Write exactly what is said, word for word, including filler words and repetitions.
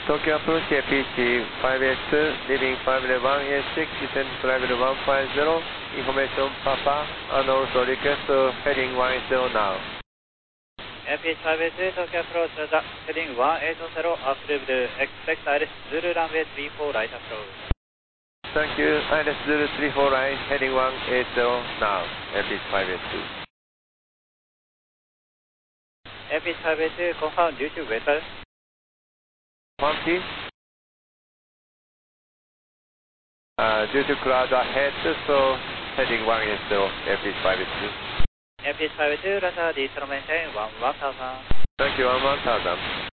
Tokyo approach A P C five eight two, leaving five one eight six, descend flight one five zero, information Papa, and also request uh, heading one eight zero now. A P C five eight two, Tokyo approach, Roger, heading one eight zero, approved, expect I L S Zulu runway three four right approach. Thank you, I L S Zulu three four right, heading one eight zero now, A P C five eight two. A P C five eight two, confirm due to weather. One T. Uh, due to cloud ahead, so heading one eight zero, A P C five eight two. A P C five eight two, Roger, diesel maintain one one thousand. Thank you, one one thousand.